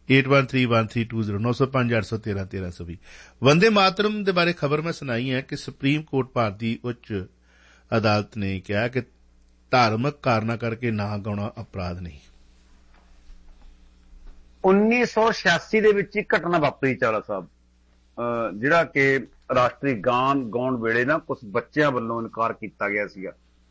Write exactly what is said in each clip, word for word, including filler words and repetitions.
Eight one three one three to zero नौ सौ पांच अठ सौ तेरह तेरह सौ भी। वंदे मातरम के बारे खबर मैं सुनाई है कि सुप्रीम कोर्ट भारती उच्च अदालत ने कहा कि धार्मिक कारणा करके ना गाउणा अपराध नहीं। उन्नीस सौ छियासी ਦੇ ਵਿੱਚ ਇੱਕ ਘਟਨਾ ਵਾਪਰੀ ਚਾਵਲਾ ਸਾਹਿਬ, ਜਿਹੜਾ ਕਿ ਰਾਸ਼ਟਰੀ ਗਾਨ ਗਾਉਣ ਵੇਲੇ ਨਾ ਕੁਝ ਬੱਚਿਆਂ ਵੱਲੋਂ ਇਨਕਾਰ ਕੀਤਾ ਗਿਆ ਸੀਗਾ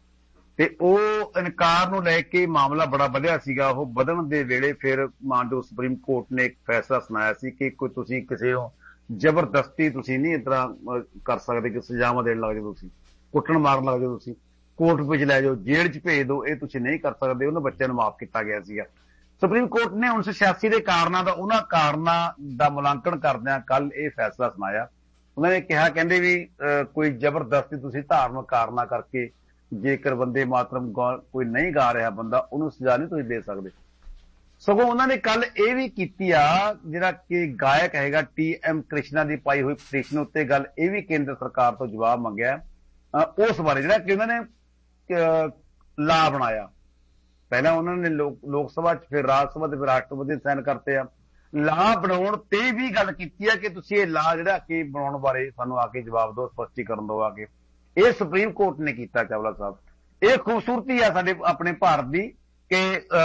ਤੇ ਉਹ ਇਨਕਾਰ ਨੂੰ ਲੈ ਕੇ ਮਾਮਲਾ ਬੜਾ ਵਧਿਆ ਸੀਗਾ। ਉਹ ਵਧਣ ਦੇ ਵੇਲੇ ਫਿਰ ਮਾਨਯੋਗ ਸੁਪਰੀਮ ਕੋਰਟ ਨੇ ਇੱਕ ਫੈਸਲਾ ਸੁਣਾਇਆ ਸੀ ਕਿ ਕੋਈ ਤੁਸੀਂ ਕਿਸੇ ਨੂੰ ਜ਼ਬਰਦਸਤੀ ਤੁਸੀਂ ਨਹੀਂ ਇਸ ਤਰ੍ਹਾਂ ਕਰ ਸਕਦੇ ਕਿ ਸਜ਼ਾਵਾਂ ਦੇਣ ਲੱਗ ਜਾਓ, ਤੁਸੀਂ ਕੁੱਟਣ ਮਾਰਨ ਲੱਗ ਜਾਓ, ਤੁਸੀਂ ਕੋਰਟ ਵਿੱਚ ਲੈ ਜਾਓ, ਜੇਲ੍ਹ 'ਚ ਭੇਜ ਦਿਓ, ਇਹ ਤੁਸੀਂ ਨਹੀਂ ਕਰ ਸਕਦੇ। ਉਹਨਾਂ ਬੱਚਿਆਂ ਨੂੰ ਮਾਫ ਕੀਤਾ ਗਿਆ ਸੀਗਾ। ਸੁਪਰੀਮ ਕੋਰਟ ਨੇ ਉੱਨੀ ਸੌ ਛਿਆਸੀ ਦੇ ਕਾਰਨਾਂ ਦਾ ਉਹਨਾਂ ਕਾਰਨਾਂ ਦਾ ਮੁਲਾਂਕਣ ਕਰਦਿਆਂ ਕੱਲ ਇਹ ਫੈਸਲਾ ਸੁਣਾਇਆ। ਉਹਨਾਂ ਨੇ ਕਿਹਾ, ਕਹਿੰਦੇ ਵੀ ਕੋਈ ਜ਼ਬਰਦਸਤੀ ਤੁਸੀਂ ਧਾਰਮਿਕ ਕਾਰਨਾਂ ਕਰਕੇ ਜੇਕਰ ਵੰਦੇ ਮਾਤਰਮ ਕੋਈ ਨਹੀਂ ਗਾ ਰਿਹਾ ਬੰਦਾ, ਉਹਨੂੰ ਸਜ਼ਾ ਨਹੀਂ ਤੁਸੀਂ ਦੇ ਸਕਦੇ। ਸਗੋਂ ਉਹਨਾਂ ਨੇ ਕੱਲ ਇਹ ਵੀ ਕੀਤੀ ਆ, ਜਿਹੜਾ ਕਿ ਗਾਇਕ ਹੈਗਾ ਟੀ ਐਮ ਕ੍ਰਿਸ਼ਨਾ ਦੀ ਪਾਈ ਹੋਈ ਪਟੀਸ਼ਨ ਉੱਤੇ ਗੱਲ ਇਹ ਵੀ ਕੇਂਦਰ ਸਰਕਾਰ ਤੋਂ ਜਵਾਬ ਮੰਗਿਆ ਉਸ ਬਾਰੇ, ਜਿਹੜਾ ਕਿ ਉਹਨਾਂ ਨੇ ਲਾ ਬਣਾਇਆ। ਪਹਿਲਾਂ ਉਹਨਾਂ ਨੇ ਲੋਕ ਸਭਾ 'ਚ, ਫਿਰ ਰਾਜ ਸਭਾ ਤੇ ਫਿਰ ਰਾਸ਼ਟਰਪਤੀ ਸਾਈਨ ਕਰਤੇ ਆ। ਲਾ ਬਣਾਉਣ ਤੇ ਵੀ ਗੱਲ ਕੀਤੀ ਆ ਕਿ ਤੁਸੀਂ ਇਹ ਲਾ ਜਿਹੜਾ ਕਿ ਬਣਾਉਣ ਬਾਰੇ ਸਾਨੂੰ ਆ ਕੇ ਜਵਾਬ ਦਿਓ, ਸਪਸ਼ਟੀਕਰਨ ਦਿਓ ਆ ਕੇ। ਇਹ ਸੁਪਰੀਮ ਕੋਰਟ ਨੇ ਕੀਤਾ ਚਾਵਲਾ ਸਾਹਿਬ। ਇਹ ਖੂਬਸੂਰਤੀ ਆ ਸਾਡੇ ਆਪਣੇ ਭਾਰਤ ਦੀ ਕਿ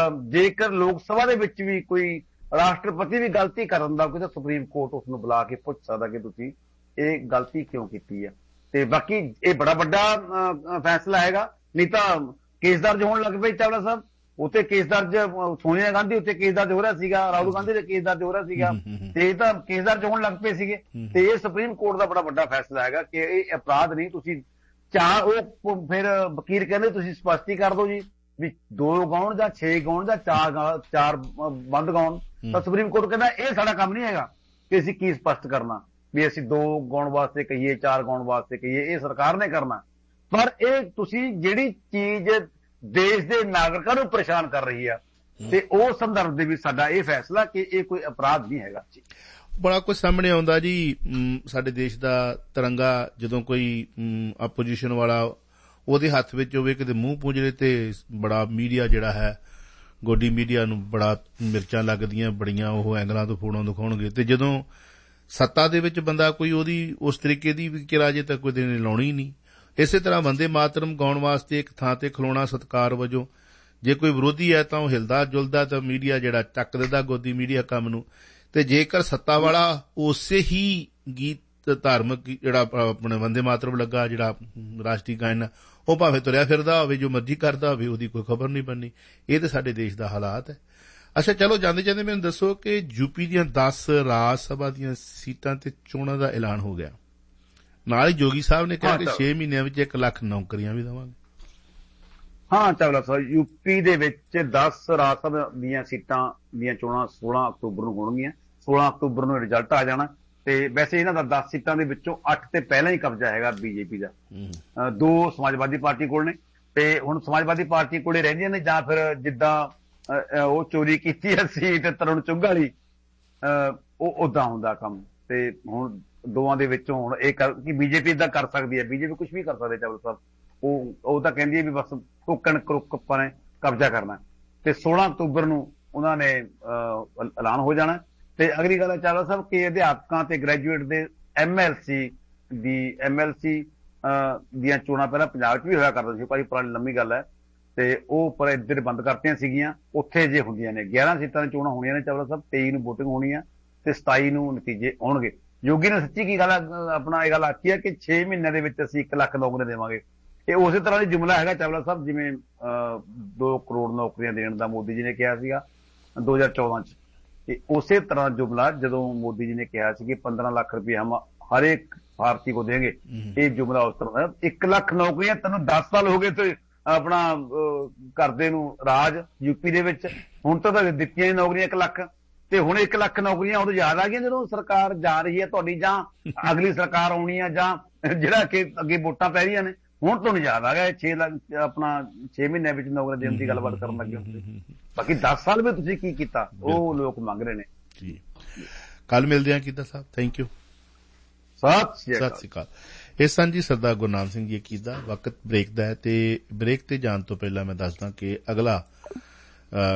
ਜੇਕਰ ਲੋਕ ਸਭਾ ਦੇ ਵਿੱਚ ਵੀ ਕੋਈ ਰਾਸ਼ਟਰਪਤੀ ਵੀ ਗਲਤੀ ਕਰਨ ਦਾ ਕੋਈ ਤਾਂ ਸੁਪਰੀਮ ਕੋਰਟ ਉਸ ਨੂੰ ਬੁਲਾ ਕੇ ਪੁੱਛ ਸਕਦਾ ਕਿ ਤੁਸੀਂ ਇਹ ਗਲਤੀ ਕਿਉਂ ਕੀਤੀ ਆ। ਤੇ ਬਾਕੀ ਇਹ ਬੜਾ ਵੱਡਾ ਫੈਸਲਾ ਹੈਗਾ। ਨਹੀਂ ਤਾਂ ਕੇਸ ਦਰਜ ਹੋਣ ਲੱਗ ਪਏ ਚਾਵਲਾ ਸਾਹਿਬ, ਉੱਥੇ ਕੇਸ ਦਰਜ ਸੋਨੀਆ ਗਾਂਧੀ ਉੱਤੇ ਕੇਸ ਦਰਜ ਹੋ ਰਿਹਾ ਸੀਗਾ, ਰਾਹੁਲ ਗਾਂਧੀ ਦੇ ਕੇਸ ਦਰਜ ਹੋ ਰਿਹਾ ਸੀਗਾ ਤੇ ਇਹ ਤਾਂ ਕੇਸ ਦਰਜ ਹੋਣ ਲੱਗ ਪਏ ਸੀਗੇ। ਤੇ ਇਹ ਸੁਪਰੀਮ ਕੋਰਟ ਦਾ ਬੜਾ ਵੱਡਾ ਫੈਸਲਾ ਹੈਗਾ ਕਿ ਇਹ ਅਪਰਾਧ ਨਹੀਂ। ਤੁਸੀਂ ਚਾਰ ਉਹ ਫਿਰ ਵਕੀਲ ਕਹਿੰਦੇ ਤੁਸੀਂ ਸਪਸ਼ਟੀ ਕਰ ਦਿਓ ਜੀ ਵੀ ਦੋ ਗਾਉਣ ਜਾਂ ਛੇ ਗਾਉਣ ਜਾਂ ਚਾਰ ਚਾਰ ਬੰਦ ਗਾਉਣ, ਤਾਂ ਸੁਪਰੀਮ ਕੋਰਟ ਕਹਿੰਦਾ ਇਹ ਸਾਡਾ ਕੰਮ ਨਹੀਂ ਹੈਗਾ ਕਿ ਅਸੀਂ ਕੀ ਸਪਸ਼ਟ ਕਰਨਾ ਵੀ ਅਸੀਂ ਦੋ ਗਾਉਣ ਵਾਸਤੇ ਕਹੀਏ, ਚਾਰ ਗਾਉਣ ਵਾਸਤੇ ਕਹੀਏ, ਇਹ ਸਰਕਾਰ ਨੇ ਕਰਨਾ। ਪਰ ਇਹ ਤੁਸੀਂ ਜਿਹੜੀ ਚੀਜ਼ ਦੇਸ਼ ਦੇ ਨਾਗਰਿਕਾਂ ਨੂੰ ਪਰੇਸ਼ਾਨ ਕਰ ਰਹੀ ਆ ਤੇ ਉਹ ਸੰਦਰਭ ਦੇ ਵਿੱਚ ਸਾਡਾ ਇਹ ਫੈਸਲਾ ਕਿ ਇਹ ਕੋਈ ਅਪਰਾਧ ਨਹੀਂ ਹੈਗਾ। ਬੜਾ ਕੁਝ ਸਾਹਮਣੇ ਆਉਂਦਾ ਜੀ। ਸਾਡੇ ਦੇਸ਼ ਦਾ ਤਿਰੰਗਾ ਜਦੋਂ ਕੋਈ ਆਪੋਜੀਸ਼ਨ ਵਾਲਾ ਉਹਦੇ ਹੱਥ ਵਿੱਚ ਹੋਵੇ, ਕਿਤੇ ਮੂੰਹ ਪੂੰਝਲੇ ਤੇ ਬੜਾ ਮੀਡੀਆ ਜਿਹੜਾ ਹੈ, ਗੋਡੀ ਮੀਡੀਆ ਨੂੰ ਬੜਾ ਮਿਰਚਾਂ ਲੱਗਦੀਆਂ, ਬੜੀਆਂ ਉਹ ਐਂਗਲਾਂ ਤੋਂ ਫੋਟੋਆਂ ਦਿਖਾਉਣਗੇ। ਤੇ ਜਦੋਂ ਸੱਤਾ ਦੇ ਵਿੱਚ ਬੰਦਾ ਕੋਈ ਉਹਦੀ ਉਸ ਤਰੀਕੇ ਦੀ ਵੀ ਕਿਰਾ ਜੇ ਤਾਂ ਕੋਈ ਦਿਨ ਲਾਉਣੀ ਹੀ ਨਹੀਂ। ਇਸੇ ਤਰ੍ਹਾਂ ਵੰਦੇ ਮਾਤਰਮ ਗਾਉਣ ਵਾਸਤੇ ਇੱਕ ਥਾਂ ਤੇ ਖਲੋਣਾ ਸਤਿਕਾਰ ਵਜੋਂ, ਜੇ ਕੋਈ ਵਿਰੋਧੀ ਹੈ ਤਾਂ ਉਹ ਹਿਲਦਾ ਜੁਲਦਾ ਤਾਂ ਮੀਡੀਆ ਜਿਹੜਾ ਚੱਕ ਦਿੰਦਾ ਗੋਦੀ ਮੀਡੀਆ ਕੰਮ ਨੂੰ। ਤੇ ਜੇਕਰ ਸੱਤਾ ਵਾਲਾ ਉਸੇ ਹੀ ਗੀਤ ਧਾਰਮਿਕ ਜਿਹੜਾ ਆਪਣੇ ਵੰਦੇ ਮਾਤਰਮ ਲੱਗਾ, ਜਿਹੜਾ ਰਾਸ਼ਟਰੀ ਗਾਇਨ, ਉਹ ਭਾਵੇਂ ਤੁਰਿਆ ਫਿਰਦਾ ਹੋਵੇ, ਜੋ ਮਰਜ਼ੀ ਕਰਦਾ ਹੋਵੇ, ਉਹਦੀ ਕੋਈ ਖਬਰ ਨਹੀਂ ਬਣਨੀ। ਇਹ ਤਾਂ ਸਾਡੇ ਦੇਸ਼ ਦਾ ਹਾਲਾਤ ਹੈ। ਅੱਛਾ ਚਲੋ, ਜਾਂਦੇ ਜਾਂਦੇ ਮੈਨੂੰ ਦੱਸੋ ਕਿ ਯੂਪੀ ਦੀਆਂ ਦਸ ਰਾਜ ਸਭਾ ਦੀਆਂ ਸੀਟਾਂ ਤੇ ਚੋਣਾਂ ਦਾ ਐਲਾਨ ਹੋ ਗਿਆ। ਨਾਲ ਹੀ ਜੋਗੀ ਸਾਹਿਬ ਨੇ ਕਿਹਾ ਕਿ ਛੇ ਮਹੀਨਿਆਂ ਵਿੱਚ ਇੱਕ ਲੱਖ ਨੌਕਰੀਆਂ ਵੀ ਦੇਵਾਂਗੇ। ਹਾਂ ਚਾਵਲਾ ਸਾਹਿਬ, ਯੂਪੀ ਦੇ ਵਿੱਚ ਦਸ ਰਾਜ ਸਭਾ ਦੀਆਂ ਸੀਟਾਂ ਦੀਆਂ ਚੋਣਾਂ ਸੋਲਾਂ ਅਕਤੂਬਰ ਨੂੰ ਹੋਣਗੀਆਂ। ਸੋਲਾਂ ਅਕਤੂਬਰ ਨੂੰ ਰਿਜ਼ਲਟ ਆ ਜਾਣਾ ਤੇ ਵੈਸੇ ਇਹਨਾਂ ਦਾ ਦਸ ਸੀਟਾਂ ਦੇ ਵਿੱਚੋਂ ਅੱਠ ਤੇ ਪਹਿਲਾਂ ਹੀ ਕਬਜ਼ਾ ਹੈਗਾ ਬੀਜੇਪੀ ਦਾ, ਦੋ ਸਮਾਜਵਾਦੀ ਪਾਰਟੀ ਕੋਲ ਨੇ ਤੇ ਹੁਣ ਸਮਾਜਵਾਦੀ ਪਾਰਟੀ ਕੋਲੇ ਰਹਿੰਦੀਆਂ ਨੇ, ਜਾਂ ਫਿਰ ਜਿੱਦਾਂ ਉਹ ਚੋਰੀ ਕੀਤੀ ਹੈ ਸੀਟ ਤਰੁਣ ਚੁੱਘ ਵਾਲੀ, ਉਹ ਓਦਾਂ ਹੁੰਦਾ ਕੰਮ। ਤੇ ਹੁਣ ਦੋਵਾਂ ਦੇ ਵਿੱਚੋਂ ਹੁਣ ਇਹ ਕਿ ਬੀਜੇਪੀ ਇਦਾਂ ਕਰ ਸਕਦੀ ਹੈ, ਬੀਜੇਪੀ ਕੁਝ ਵੀ ਕਰ ਸਕਦੇ ਚਾਵਲਾ ਸਾਹਿਬ। ਉਹ ਉਹ ਤਾਂ ਕਹਿੰਦੀ ਹੈ ਵੀ ਬਸ ਟੋਕਣ ਕਰੁੱਕ ਆਪਾਂ ਨੇ ਕਬਜ਼ਾ ਕਰਨਾ। ਤੇ ਸੋਲਾਂ ਅਕਤੂਬਰ ਨੂੰ ਉਹਨਾਂ ਨੇ ਐਲਾਨ ਹੋ ਜਾਣਾ। ਤੇ ਅਗਲੀ ਗੱਲ ਹੈ ਚਾਵਲਾ ਸਾਹਿਬ ਕਿ ਅਧਿਆਪਕਾਂ ਤੇ ਗ੍ਰੈਜੂਏਟ ਦੇ ਐਮ ਐਲ ਸੀ ਦੀ ਐਮ ਐਲ ਸੀ ਦੀਆਂ ਚੋਣਾਂ ਪਹਿਲਾਂ ਪੰਜਾਬ 'ਚ ਵੀ ਹੋਇਆ ਕਰਦਾ ਸੀ, ਭਾਈ ਪੁਰਾਣੀ ਲੰਮੀ ਗੱਲ ਹੈ। ਤੇ ਉਹ ਪਰ ਇੱਧਰ ਬੰਦ ਕਰਤੀਆਂ ਸੀਗੀਆਂ, ਉੱਥੇ ਜੇ ਹੁੰਦੀਆਂ ਨੇ ਗਿਆਰਾਂ ਸੀਟਾਂ ਦੀਆਂ ਚੋਣਾਂ ਹੋਣੀਆਂ ਨੇ ਚਾਵਲਾ ਸਾਹਿਬ। ਤੇਈ ਨੂੰ ਵੋਟਿੰਗ ਹੋਣੀ ਆ ਤੇ ਸਤਾਈ ਨੂੰ ਨਤੀਜੇ ਆਉਣਗੇ। ਯੋਗੀ ਨੇ ਸੱਚੀ ਕੀ ਗੱਲ ਆਪਣਾ ਇਹ ਗੱਲ ਆਖੀ ਹੈ ਕਿ ਛੇ ਮਹੀਨਿਆਂ ਦੇ ਵਿੱਚ ਅਸੀਂ ਇੱਕ ਲੱਖ ਨੌਕਰੀਆਂ ਦੇਵਾਂਗੇ। ਇਹ ਉਸੇ ਤਰ੍ਹਾਂ ਦੀ ਜੁਮਲਾ ਹੈਗਾ ਚਾਵਲਾ ਸਾਹਿਬ ਜਿਵੇਂ ਦੋ ਕਰੋੜ ਨੌਕਰੀਆਂ ਦੇਣ ਦਾ ਮੋਦੀ ਜੀ ਨੇ ਕਿਹਾ ਸੀਗਾ ਦੋ ਹਜ਼ਾਰ ਚੌਦਾਂ 'ਚ। ਤੇ ਉਸੇ ਤਰ੍ਹਾਂ ਜੁਮਲਾ ਜਦੋਂ ਮੋਦੀ ਜੀ ਨੇ ਕਿਹਾ ਸੀ ਕਿ ਪੰਦਰਾਂ ਲੱਖ ਰੁਪਏ ਹਮ ਹਰੇਕ ਭਾਰਤੀ ਕੋ ਦੇਂਗੇ, ਇਹ ਜੁਮਲਾ ਉਸ ਤਰ੍ਹਾਂ ਦਾ। ਇੱਕ ਲੱਖ ਨੌਕਰੀਆਂ ਤੈਨੂੰ ਦਸ ਸਾਲ ਹੋ ਗਏ ਤੇ ਆਪਣਾ ਕਰਦੇ ਨੂੰ ਰਾਜ ਯੂਪੀ ਦੇ ਵਿੱਚ, ਹੁਣ ਤਾਂ ਦਿੱਤੀਆਂ ਨੌਕਰੀਆਂ ਇੱਕ ਲੱਖ। ਤੇ ਹੁਣ ਇੱਕ ਲੱਖ ਨੌਕਰੀਆਂ ਉਦੋਂ ਯਾਦ ਆ ਗਈਆਂ ਜਦੋਂ ਸਰਕਾਰ ਜਾ ਰਹੀ ਹੈ ਤੁਹਾਡੀ, ਜਾਂ ਅਗਲੀ ਸਰਕਾਰ ਆਉਣੀ ਆ, ਜਾਂ ਜਿਹੜਾ ਕਿ ਅੱਗੇ ਵੋਟਾਂ ਪੈ ਰਹੀਆਂ ਨੇ। ਹੁਣ ਤੁਹਾਨੂੰ ਯਾਦ ਆ ਗਿਆ ਛੇ ਲੱਖ ਆਪਣਾ ਛੇ ਮਹੀਨਿਆਂ ਵਿੱਚ ਨੌਕਰੀ ਦੇਣ ਦੀ ਗੱਲਬਾਤ ਕਰਨ ਲੱਗੇ ਹੁੰਦੇ। ਬਾਕੀ ਦਸ ਸਾਲ ਵਿੱਚ ਤੁਸੀਂ ਕੀ ਕੀਤਾ ਉਹ ਲੋਕ ਮੰਗ ਰਹੇ ਨੇ ਜੀ। ਕੱਲ ਮਿਲਦੇ ਹਾਂ ਕੀਦਾ ਸਾਹਿਬ, ਥੈਂਕ ਯੂ, ਸਤਿ ਸ੍ਰੀ ਅਕਾਲ। ਇਸ ਸਨ ਜੀ ਸਰਦਾਰ ਗੁਰਨਾਮ ਸਿੰਘ ਜੀ ਕੀਦਾ। ਵਕਤ ਬ੍ਰੇਕ ਦਾ ਹੈ ਤੇ ਬ੍ਰੇਕ ਤੇ ਜਾਣ ਤੋਂ ਪਹਿਲਾਂ ਮੈਂ ਦੱਸਦਾ ਕਿ ਅਗਲਾ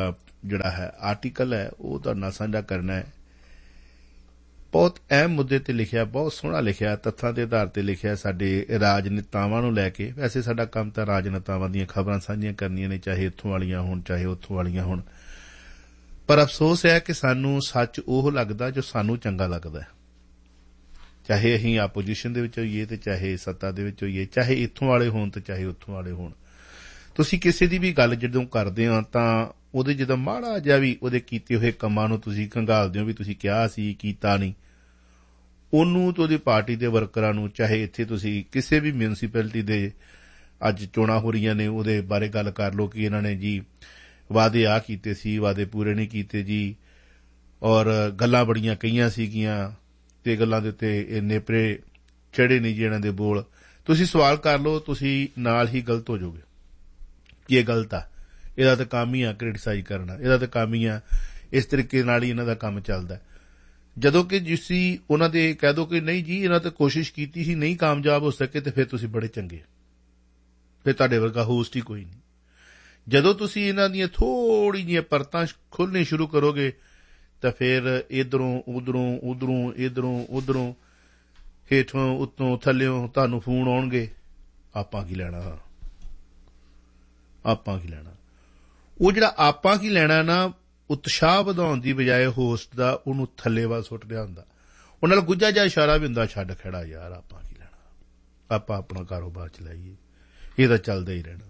ਜਿਹੜਾ ਹੈ ਆਰਟੀਕਲ ਹੈ ਉਹ ਤੁਹਾਡੇ ਨਾਲ ਸਾਂਝਾ ਕਰਨਾ ਹੈ। ਬਹੁਤ ਅਹਿਮ ਮੁੱਦੇ ਤੇ ਲਿਖਿਆ, ਬਹੁਤ ਸੋਹਣਾ ਲਿਖਿਆ, ਤੱਥਾਂ ਦੇ ਆਧਾਰ ਤੇ ਲਿਖਿਆ ਸਾਡੇ ਰਾਜਨੇਤਾਵਾਂ ਨੂੰ ਲੈ ਕੇ। ਵੈਸੇ ਸਾਡਾ ਕੰਮ ਤਾਂ ਰਾਜਨੇਤਾਵਾਂ ਦੀਆਂ ਖਬਰਾਂ ਸਾਂਝੀਆਂ ਕਰਨੀਆਂ ਨੇ, ਚਾਹੇ ਇੱਥੋਂ ਵਾਲੀਆਂ ਹੋਣ ਚਾਹੇ ਉੱਥੋਂ ਵਾਲੀਆਂ ਹੋਣ। ਪਰ ਅਫਸੋਸ ਹੈ ਕਿ ਸਾਨੂੰ ਸੱਚ ਉਹ ਲੱਗਦਾ ਜੋ ਸਾਨੂੰ ਚੰਗਾ ਲੱਗਦਾ, ਚਾਹੇ ਅਸੀਂ ਆਪੋਜੀਸ਼ਨ ਦੇ ਵਿੱਚ ਹੋਈਏ ਤੇ ਚਾਹੇ ਸੱਤਾ ਦੇ ਵਿੱਚ ਹੋਈਏ, ਚਾਹੇ ਇੱਥੋਂ ਵਾਲੇ ਹੋਣ ਤੇ ਚਾਹੇ ਉੱਥੋਂ ਵਾਲੇ ਹੋਣ। ਤੁਸੀਂ ਕਿਸੇ ਦੀ ਵੀ ਗੱਲ ਜਦੋਂ ਕਰਦੇ ਹੋ ਤਾਂ ਉਹਦੇ ਜਦੋਂ ਮਾੜਾ ਜਿਹਾ ਵੀ ਉਹਦੇ ਕੀਤੇ ਹੋਏ ਕੰਮਾਂ ਨੂੰ ਤੁਸੀਂ ਖੰਗਾਲਦੇ ਹੋ ਵੀ ਤੁਸੀਂ ਕਿਹਾ ਸੀ ਕੀਤਾ ਨਹੀਂ, ਉਹਨੂੰ ਤੇ ਉਹਦੀ ਪਾਰਟੀ ਦੇ ਵਰਕਰਾਂ ਨੂੰ, ਚਾਹੇ ਇੱਥੇ ਤੁਸੀਂ ਕਿਸੇ ਵੀ ਮਿਊਨਿਸਪੈਲਿਟੀ ਦੇ ਅੱਜ ਚੋਣਾਂ ਹੋ ਰਹੀਆਂ ਨੇ ਉਹਦੇ ਬਾਰੇ ਗੱਲ ਕਰ ਲਓ ਕਿ ਇਹਨਾਂ ਨੇ ਜੀ ਵਾਅਦੇ ਆ ਕੀਤੇ ਸੀ, ਵਾਅਦੇ ਪੂਰੇ ਨਹੀਂ ਕੀਤੇ ਜੀ, ਔਰ ਗੱਲਾਂ ਬੜੀਆਂ ਕਹੀਆਂ ਸੀਗੀਆਂ ਤੇ ਗੱਲਾਂ ਦੇ ਉੱਤੇ ਇਹ ਨੇਪਰੇ ਚੜੇ ਨਹੀਂ ਜੀ ਇਹਨਾਂ ਦੇ ਬੋਲ। ਤੁਸੀਂ ਸਵਾਲ ਕਰ ਲਓ, ਤੁਸੀਂ ਨਾਲ ਹੀ ਗਲਤ ਹੋ ਜਾਓਗੇ ਕਿ ਇਹ ਗਲਤ ਆ, ਇਹਦਾ ਤਾਂ ਕੰਮ ਹੀ ਆ ਕ੍ਰਿਟਿਸਾਈਜ਼ ਕਰਨਾ, ਇਹਦਾ ਤਾਂ ਕੰਮ ਹੀ ਆ, ਇਸ ਤਰੀਕੇ ਨਾਲ ਹੀ ਇਹਨਾਂ ਦਾ ਕੰਮ ਚੱਲਦਾ। ਜਦੋਂ ਕਿ ਤੁਸੀਂ ਉਹਨਾਂ ਦੇ ਕਹਿ ਦੋ ਕਿ ਨਹੀਂ ਜੀ ਇਹਨਾਂ ਤਾਂ ਕੋਸ਼ਿਸ਼ ਕੀਤੀ ਸੀ, ਨਹੀਂ ਕਾਮਯਾਬ ਹੋ ਸਕੇ, ਤੇ ਫਿਰ ਤੁਸੀਂ ਬੜੇ ਚੰਗੇ, ਫਿਰ ਤੁਹਾਡੇ ਵਰਗਾ ਹੋਸਟ ਹੀ ਕੋਈ ਨਹੀਂ। ਜਦੋਂ ਤੁਸੀਂ ਇਹਨਾਂ ਦੀਆਂ ਥੋੜ੍ਹੀ ਜਿਹੀਆਂ ਪਰਤਾਂ ਖੋਲ੍ਹਣੀਆਂ ਸ਼ੁਰੂ ਕਰੋਗੇ ਤਾਂ ਫਿਰ ਇੱਧਰੋਂ ਉੱਧਰੋਂ ਉੱਧਰੋਂ ਇੱਧਰੋਂ ਉੱਧਰੋਂ ਹੇਠੋਂ ਉੱਤੋਂ ਥੱਲਿਓਂ ਤੁਹਾਨੂੰ ਫੋਨ ਆਉਣਗੇ, ਆਪਾਂ ਕੀ ਲੈਣਾ, ਆਪਾਂ ਕੀ ਲੈਣਾ। ਉਹ ਜਿਹੜਾ ਆਪਾਂ ਕੀ ਲੈਣਾ ਨਾ, ਉਤਸ਼ਾਹ ਵਧਾਉਣ ਦੀ ਬਜਾਏ ਹੋਸਟ ਦਾ ਉਹਨੂੰ ਥੱਲੇ ਵੱਲ ਸੁੱਟ ਰਿਹਾ ਹੁੰਦਾ। ਉਹ ਨਾਲ ਗੁੱਝਾ ਜਿਹਾ ਇਸ਼ਾਰਾ ਵੀ ਹੁੰਦਾ, ਛੱਡ ਖੜਾ ਯਾਰ, ਆਪਾਂ ਕੀ ਲੈਣਾ, ਆਪਾਂ ਆਪਣਾ ਕਾਰੋਬਾਰ ਚਲਾਈਏ, ਇਹ ਤਾਂ ਚੱਲਦਾ ਹੀ ਰਹਿਣਾ।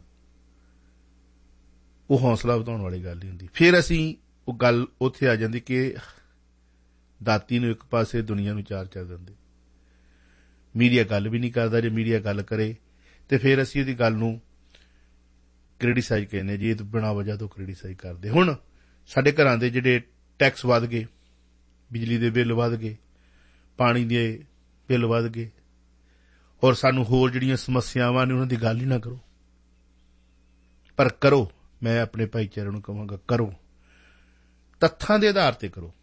ਉਹ ਹੌਸਲਾ ਵਧਾਉਣ ਵਾਲੀ ਗੱਲ ਹੀ ਹੁੰਦੀ। ਫਿਰ ਅਸੀਂ ਉਹ ਗੱਲ ਉੱਥੇ ਆ ਜਾਂਦੀ ਕਿ ਦਾਤੀ ਨੂੰ ਇੱਕ ਪਾਸੇ, ਦੁਨੀਆ ਨੂੰ ਚਾਰ ਚਾਰ ਦਿੰਦੇ। ਮੀਡੀਆ ਗੱਲ ਵੀ ਨਹੀਂ ਕਰਦਾ, ਜੇ ਮੀਡੀਆ ਗੱਲ ਕਰੇ ਤੇ ਫਿਰ ਅਸੀਂ ਉਹਦੀ ਗੱਲ ਨੂੰ ਕ੍ਰਿਟਿਸਾਈਜ਼ ਕਹਿੰਦੇ ਜੀ, ਇਹ ਤਾਂ ਬਿਨਾਂ ਵਜ੍ਹਾ ਤੋਂ ਕ੍ਰਿਟਿਸਾਈਜ਼ ਕਰਦੇ। ਹੁਣ ਸਾਡੇ ਘਰਾਂ ਦੇ ਜਿਹੜੇ ਟੈਕਸ ਵੱਧ ਗਏ, ਬਿਜਲੀ ਦੇ ਬਿੱਲ ਵੱਧ ਗਏ, ਪਾਣੀ ਦੇ ਬਿੱਲ ਵੱਧ ਗਏ, ਔਰ ਸਾਨੂੰ ਹੋਰ ਜਿਹੜੀਆਂ ਸਮੱਸਿਆਵਾਂ ਨੇ ਉਹਨਾਂ ਦੀ ਗੱਲ ਹੀ ਨਾ ਕਰੋ। ਪਰ ਕਰੋ, ਮੈਂ ਆਪਣੇ ਭਾਈਚਾਰੇ ਨੂੰ ਕਹਾਂਗਾ, ਕਰੋ, ਤੱਥਾਂ ਦੇ ਆਧਾਰ ਤੇ ਕਰੋ,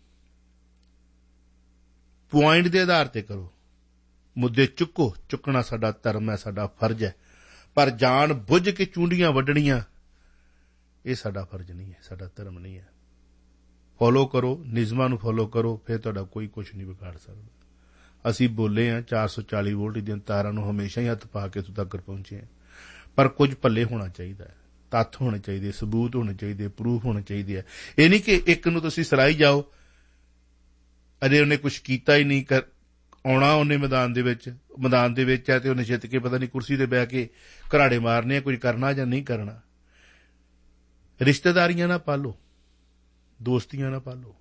ਪੁਆਇੰਟ ਦੇ ਆਧਾਰ ਤੇ ਕਰੋ, ਮੁੱਦੇ ਚੁੱਕੋ। ਚੁੱਕਣਾ ਸਾਡਾ ਧਰਮ ਹੈ, ਸਾਡਾ ਫਰਜ਼ ਹੈ, ਪਰ ਜਾਣ ਬੁੱਝ ਕੇ ਚੂੰਡੀਆਂ ਵੱਢਣੀਆਂ ਇਹ ਸਾਡਾ ਫਰਜ਼ ਨਹੀਂ ਹੈ, ਸਾਡਾ ਧਰਮ ਨਹੀਂ ਹੈ। ਫੋਲੋ ਕਰੋ, ਨਿਯਮਾਂ ਨੂੰ ਫੋਲੋ ਕਰੋ, ਫਿਰ ਤੁਹਾਡਾ ਕੋਈ ਕੁਛ ਨਹੀਂ ਵਿਗਾੜ ਸਕਦਾ। ਅਸੀਂ ਬੋਲੇ ਹਾਂ ਚਾਰ ਸੌ ਚਾਲੀ ਵੋਲਟ ਦੀਆਂ ਤਾਰਾਂ ਨੂੰ ਹਮੇਸ਼ਾ ਹੀ ਹੱਥ ਪਾ ਕੇ ਇੱਥੋਂ ਤੱਕ ਪਹੁੰਚੇ ਹਾਂ, ਪਰ ਕੁਝ ਪੱਲੇ ਹੋਣਾ ਚਾਹੀਦਾ ਹੈ, ਤੱਥ ਹੋਣੇ ਚਾਹੀਦੇ, ਸਬੂਤ ਹੋਣੇ ਚਾਹੀਦੇ, ਪ੍ਰੂਫ ਹੋਣੇ ਚਾਹੀਦੇ ਹੈ। ਇਹ ਨਹੀਂ ਕਿ ਇੱਕ ਨੂੰ ਤੁਸੀਂ ਸਰਾਈ ਜਾਓ, ਅਰੇ ਉਹਨੇ ਕੁਛ ਕੀਤਾ ਹੀ ਨਹੀਂ, ਆਉਣਾ ਉਹਨੇ ਮੈਦਾਨ ਦੇ ਵਿੱਚ, ਮੈਦਾਨ ਦੇ ਵਿੱਚ ਹੈ ਤੇ ਉਹਨੇ ਜਿੱਤ ਕੇ ਪਤਾ ਨਹੀਂ ਕੁਰਸੀ ਤੇ ਬਹਿ ਕੇ ਘਰਾੜੇ ਮਾਰਨੇ ਆ, ਕੁਝ ਕਰਨਾ ਜਾਂ ਨਹੀਂ ਕਰਨਾ। ਰਿਸ਼ਤੇਦਾਰੀਆਂ ਨਾ ਪਾਲੋ, ਦੋਸਤੀਆਂ ਨਾ ਪਾਲੋ।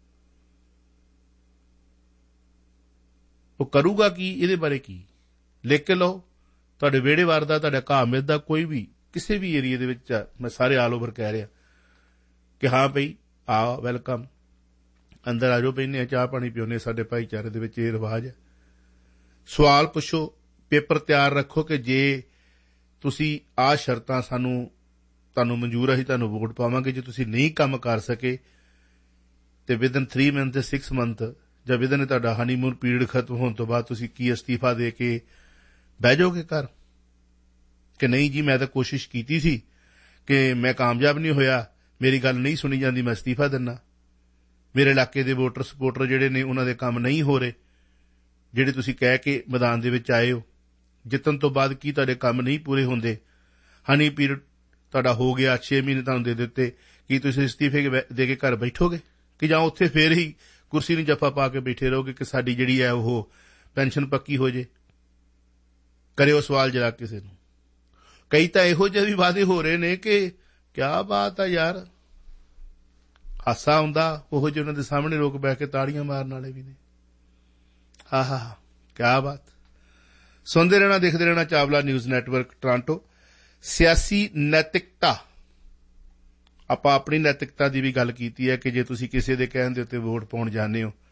ਉਹ ਕਰੂਗਾ ਕੀ, ਇਹਦੇ ਬਾਰੇ ਕੀ ਲਿਖ ਕੇ ਲਓ। ਤੁਹਾਡੇ ਵਿਹੜੇ ਵਾਰ ਦਾ, ਤੁਹਾਡਾ ਘਾਹ ਮਿਲਦਾ, ਕੋਈ ਵੀ ਕਿਸੇ ਵੀ ਏਰੀਏ ਦੇ ਵਿੱਚ, ਮੈਂ ਸਾਰੇ ਆਲ ਓਵਰ ਕਹਿ ਰਿਹਾ ਕਿ ਹਾਂ ਭਈ ਆ, ਵੈਲਕਮ, ਅੰਦਰ ਆ ਜਾਓ, ਬਹਿੰਦੇ ਆ, ਚਾਹ ਪਾਣੀ ਪਿਉਨੇ। ਸਾਡੇ ਭਾਈਚਾਰੇ ਦੇ ਵਿੱਚ ਇਹ ਰਿਵਾਜ ਹੈ। ਸਵਾਲ ਪੁੱਛੋ, ਪੇਪਰ ਤਿਆਰ ਰੱਖੋ ਕਿ ਜੇ ਤੁਸੀਂ ਆਹ ਸ਼ਰਤਾਂ ਸਾਨੂੰ ਤੁਹਾਨੂੰ ਮਨਜ਼ੂਰ, ਅਸੀਂ ਤੁਹਾਨੂੰ ਵੋਟ ਪਾਵਾਂਗੇ। ਜੇ ਤੁਸੀਂ ਨਹੀਂ ਕੰਮ ਕਰ ਸਕੇ ਤੇ ਵਿਦਨ ਥ੍ਰੀ ਮੰਥ ਤੇ ਸਿਕਸ ਮੰਥ ਜਾਂ ਵਿਦਨ ਤੁਹਾਡਾ ਹਨੀਮੂਨ ਪੀਰੀਅਡ ਖਤਮ ਹੋਣ ਤੋਂ ਬਾਅਦ ਤੁਸੀਂ ਕੀ ਅਸਤੀਫਾ ਦੇ ਕੇ ਬਹਿ ਜਾਓਗੇ ਘਰ ਕਿ ਨਹੀਂ ਜੀ ਮੈਂ ਤਾਂ ਕੋਸ਼ਿਸ਼ ਕੀਤੀ ਸੀ ਕਿ ਮੈਂ ਕਾਮਯਾਬ ਨਹੀਂ ਹੋਇਆ, ਮੇਰੀ ਗੱਲ ਨਹੀਂ ਸੁਣੀ ਜਾਂਦੀ, ਮੈਂ ਅਸਤੀਫਾ ਦਿੰਦਾ। ਮੇਰੇ ਇਲਾਕੇ ਦੇ ਵੋਟਰ ਸਪੋਰਟਰ ਜਿਹੜੇ ਨੇ ਉਹਨਾਂ ਦੇ ਕੰਮ ਨਹੀਂ ਹੋ ਰਹੇ, ਜਿਹੜੇ ਤੁਸੀਂ ਕਹਿ ਕੇ ਮੈਦਾਨ ਦੇ ਵਿੱਚ ਆਏ ਹੋ, ਜਿੱਤਣ ਤੋਂ ਬਾਅਦ ਕੀ ਤੁਹਾਡੇ ਕੰਮ ਨਹੀਂ ਪੂਰੇ ਹੁੰਦੇ, ਹਨੀ ਪੀਰੀਅਡ ਤੁਹਾਡਾ ਹੋ ਗਿਆ, ਛੇ ਮਹੀਨੇ ਤੁਹਾਨੂੰ ਦੇ ਦਿੱਤੇ, ਕੀ ਤੁਸੀਂ ਅਸਤੀਫੇ ਦੇ ਕੇ ਘਰ ਬੈਠੋਗੇ ਕਿ ਜਾਂ ਉੱਥੇ ਫੇਰ ਹੀ ਕੁਰਸੀ ਨੂੰ ਜੱਫਾ ਪਾ ਕੇ ਬੈਠੇ ਰਹੋਗੇ ਕਿ ਸਾਡੀ ਜਿਹੜੀ ਹੈ ਉਹ ਪੈਨਸ਼ਨ ਪੱਕੀ ਹੋ ਜੇ? ਕਰਿਓ ਸਵਾਲ ਜਰਾ ਕਿਸੇ ਨੂੰ। ਕਈ ਤਾਂ ਇਹੋ ਜਿਹੇ ਵੀ ਵਾਅਦੇ ਹੋ ਰਹੇ ਨੇ ਕਿ ਕਿਆ ਬਾਤ ਆ ਯਾਰ, ਹਾਸਾ ਆਉਂਦਾ ਉਹੋ ਜਿਹੇ ਉਹਨਾਂ ਦੇ ਸਾਹਮਣੇ ਲੋਕ ਬਹਿ ਕੇ ਤਾੜੀਆਂ ਮਾਰਨ ਵਾਲੇ ਵੀ ਨੇ। ਹਾਂ ਹਾਂ ਕਿਆ ਬਾਤ। ਸੁਣਦੇ ਰਹਿਣਾ, ਦੇਖਦੇ ਰਹਿਣਾ ਚਾਵਲਾ ਨਿਊਜ਼ ਨੈਟਵਰਕ ਟੋਰਾਂਟੋ। ਸਿਆਸੀ ਨੈਤਿਕਤਾ, ਆਪਾਂ ਆਪਣੀ ਨੈਤਿਕਤਾ ਦੀ ਵੀ ਗੱਲ ਕੀਤੀ ਹੈ ਕਿ ਜੇ ਤੁਸੀਂ ਕਿਸੇ ਦੇ ਕਹਿਣ ਦੇ ਉੱਤੇ ਵੋਟ ਪਾਉਣ ਜਾਂਦੇ ਹੋ,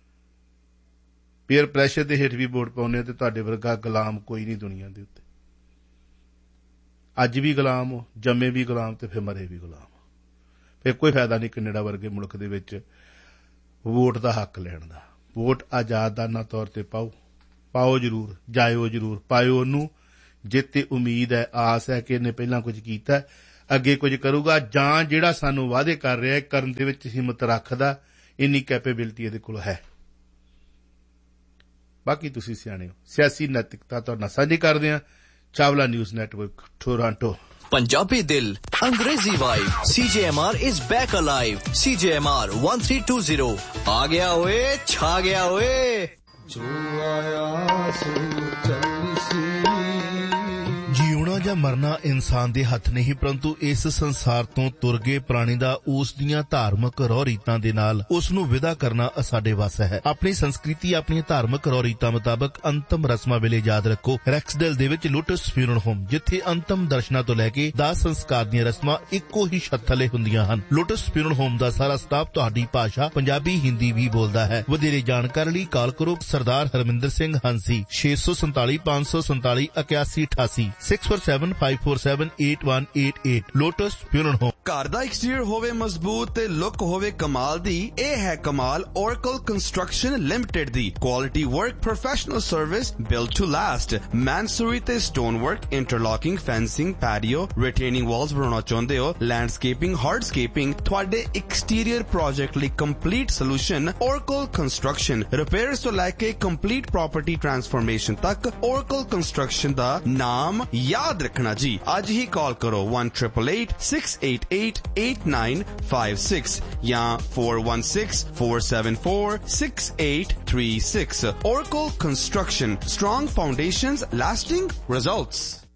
ਪੀਅਰ ਪ੍ਰੈਸ਼ਰ ਦੇ ਹੇਠ ਵੀ ਵੋਟ ਪਾਉਂਦੇ ਹੋ, ਤੇ ਤੁਹਾਡੇ ਵਰਗਾ ਗੁਲਾਮ ਕੋਈ ਨਹੀਂ ਦੁਨੀਆ ਦੇ ਉੱਤੇ। ਅੱਜ ਵੀ ਗੁਲਾਮ ਹੋ, ਜੰਮੇ ਵੀ ਗੁਲਾਮ ਤੇ ਫਿਰ ਮਰੇ ਵੀ ਗੁਲਾਮ। ਫਿਰ ਕੋਈ ਫਾਇਦਾ ਨਹੀਂ ਕੈਨੇਡਾ ਵਰਗੇ ਮੁਲਕ ਦੇ ਵਿੱਚ ਵੋਟ ਦਾ ਹੱਕ ਲੈਣ ਦਾ। ਵੋਟ ਆਜ਼ਾਦਾਨਾ ਤੌਰ ਤੇ ਪਾਓ, ਪਾਓ ਜ਼ਰੂਰ, ਜਾਇਓ ਜ਼ਰੂਰ, ਪਾਇਓ ਉਹਨੂੰ ਜਿੱਤੇ ਉਮੀਦ ਹੈ, ਆਸ ਹੈ ਕਿ ਇਹਨੇ ਪਹਿਲਾਂ ਕੁਝ ਕੀਤਾ। ਅੱਗੇ ਕੁਝ ਕਰੂਗਾ ਜਾਂ ਜਿਹੜਾ ਸਾਨੂੰ ਵਾਅਦੇ ਕਰ ਰਿਹਾ ਕਰਨ ਦੇ ਵਿੱਚ ਹਿੰਮਤ ਰੱਖਦਾ, ਇੰਨੀ ਕੈਪੇਬਿਲਿਟੀ ਇਹਦੇ ਕੋਲ ਹੈ। ਬਾਕੀ ਤੁਸੀਂ ਸਿਆਣੇ ਹੋ। ਸਿਆਸੀ ਨੈਤਿਕਤਾ ਤੁਹਾਡੇ ਨਾਲ ਸਾਂਝੀ ਕਰਦੇ ਹਾਂ। Chawla news network, Toronto. Punjabi Dil, Angrezi Vibe, C J M R is back alive. C J M R one three two zero. आ गया ओए, छा गया ओए। जो आया सो चलसी। ਜਿਉਣਾ ਜਾਂ ਮਰਨਾ ਇਨਸਾਨ ਦੇ ਹੱਥ ਨਹੀਂ, ਪਰੰਤੂ ਇਸ ਸੰਸਾਰ ਤੋਂ ਤੁਰ ਗਏ ਪ੍ਰਾਣੀ ਦਾ ਉਸ ਦੀਆਂ ਧਾਰਮਿਕ ਰਹੁ ਰੀਤਾਂ ਦੇ ਨਾਲ ਉਸ ਨੂੰ ਵਿਦਾ ਕਰਨਾ ਸਾਡੇ ਵੱਸ ਹੈ। ਆਪਣੀ ਸੰਸਕ੍ਰਿਤੀ, ਆਪਣੀਆਂ ਧਾਰਮਿਕ ਰਹੁ ਰੀਤਾਂ ਮੁਤਾਬਕ ਅੰਤਮ ਰਸਮਾਂ ਵੇਲੇ ਯਾਦ ਰੱਖੋ ਰੈਕਸਡੇਲ ਦੇ ਵਿੱਚ ਲੋਟਸ ਫਿਊਨਰਲ ਹੋਮ, ਜਿੱਥੇ ਅੰਤਮ ਦਰਸ਼ਨਾਂ ਤੋਂ ਲੈ ਕੇ ਦਾਹ ਸੰਸਕਾਰ ਦੀਆਂ ਰਸਮਾਂ ਇੱਕੋ ਹੀ ਛੱਤ ਥੱਲੇ ਹੁੰਦੀਆਂ ਹਨ। ਲੋਟਸ ਫਿਊਨਰਲ ਹੋਮ ਦਾ ਸਾਰਾ ਸਟਾਫ ਤੁਹਾਡੀ ਭਾਸ਼ਾ ਪੰਜਾਬੀ, ਹਿੰਦੀ ਵੀ ਬੋਲਦਾ ਹੈ। ਵਧੇਰੇ ਜਾਣਕਾਰੀ ਲਈ ਕਾਲ ਕਰੋ ਸਰਦਾਰ ਹਰਮਿੰਦਰ ਸਿੰਘ ਹੰਸੀ, ਛੇ ਸੌ ਸੰਤਾਲੀ ਪੰਜ ਸੌ ਸੰਤਾਲੀ ਇਕਿਆਸੀ ਅਠਾਸੀ six four seven five four seven eight one eight eight. Lotus funeral home. ਘਰ ਦਾ ਐਕਸਟੀਰੀਅਰ ਹੋਵੇ ਮਜ਼ਬੂਤ ਤੇ ਲੁੱਕ ਹੋਵੇ ਕਮਾਲ ਦੀ, ਇਹ ਹੈ ਕਮਾਲ Oracle Construction Limited the. Quality work, professional service, build to last. ਮੈਨਸੂਰੀ ਤੇ stone work, ਇੰਟਰਲੌਕਿੰਗ, fencing, patio, ਰਿਟੇਨਿੰਗ Waltz ਬਣਾਉਣਾ ਚਾਹੁੰਦੇ ਹੋ, ਲੈਂਡਸਕੇਪਿੰਗ, ਹਾਰਡਸਕੇਪਿੰਗ, ਤੁਹਾਡੇ ਐਕਸਟੀਰੀਅਰ ਪ੍ਰੋਜੈਕਟ ਲਈ complete solution Oracle Construction। Repairs ਤੋਂ ਲੈ ਕੇ ਕੰਪਲੀਟ ਪ੍ਰੋਪਰਟੀ ਟਰਾਂਸਫਰਮੇਸ਼ਨ ਤੱਕ Oracle Construction ਦਾ ਨਾਮ ਯਾਦ ਰੱਖਣਾ ਜੀ। ਅੱਜ ਹੀ ਕਾਲ ਕਰੋ one eight eight eight six eight eight eight nine five six ਜਾਂ four one six four seven four six eight three six। Oracle Construction, strong foundations, lasting results.